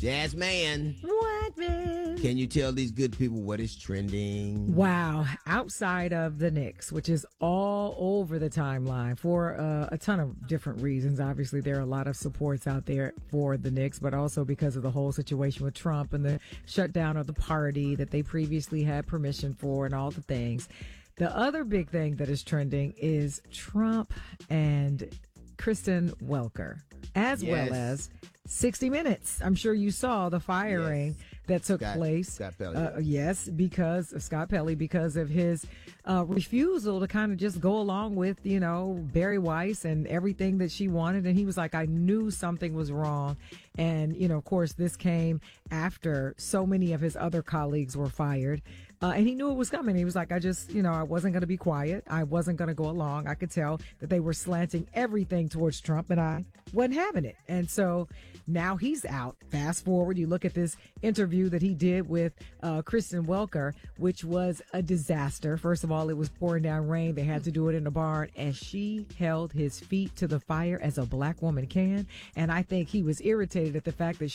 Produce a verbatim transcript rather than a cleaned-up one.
Jazz man. What, man? Can you tell these good people what is trending? Wow. Outside of the Knicks, which is all over the timeline for uh, a ton of different reasons. Obviously, there are a lot of supports out there for the Knicks, but also because of the whole situation with Trump and the shutdown of the party that they previously had permission for and all the things. The other big thing that is trending is Trump and Kristen Welker, as Yes. well as sixty minutes. I'm sure you saw the firing Yes. that took Scott- place. Scott Pelley. Uh, yes, because of Scott Pelley, because of his uh, refusal to kind of just go along with, you know, Barry Weiss and everything that she wanted. And he was like, I knew something was wrong. And, you know, of course, this came after so many of his other colleagues were fired. Uh, and he knew it was coming. He was like, I just, you know, I wasn't going to be quiet. I wasn't going to go along. I could tell that they were slanting everything towards Trump and I wasn't having it. And so now he's out. Fast forward, you look at this interview that he did with uh, Kristen Welker, which was a disaster. First of all, it was pouring down rain. They had to do it in a barn, and she held his feet to the fire as a black woman can. And I think he was irritated at the fact that